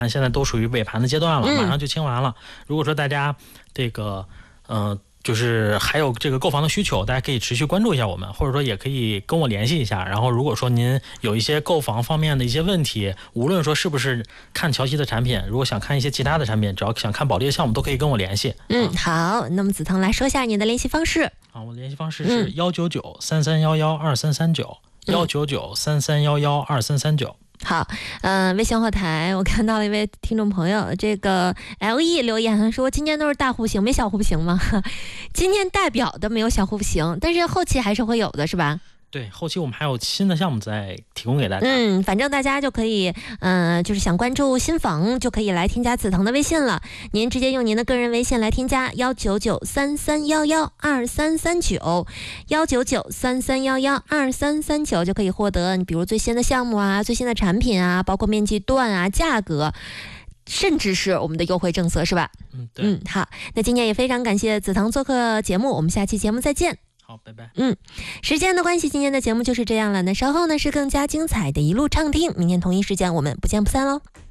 现在都属于尾盘的阶段了，马上就清完了。如果说大家这个就是还有这个购房的需求，大家可以持续关注一下我们，或者说也可以跟我联系一下。然后如果说您有一些购房方面的一些问题，无论说是不是看乔西的产品，如果想看一些其他的产品，只要想看保利的项目，都可以跟我联系。 好，那么子腾来说一下你的联系方式。 我的联系方式是19933112339，19933112339。 好，微信后台我看到了一位听众朋友，这个 LE 留言说今天都是大户型，没小户型吗？今天代表的没有小户型，但是后期还是会有的，是吧？ 对，后期我们还有新的项目在提供给大家。 反正大家就可以，就是想关注新房，就可以来添加子腾的微信了。您直接用您的个人微信来添加19933112339，19933112339就可以获得你比如最新的项目啊、最新的产品啊，包括面积段啊、价格。甚至是我们的优惠政策，是吧？ 对。 好，那今天也非常感谢子腾做客节目，我们下期节目再见。 好，拜拜。 时间的关系，今天的节目就是这样了。那稍后呢是更加精彩的一路畅听，明天同一时间我们不见不散喽。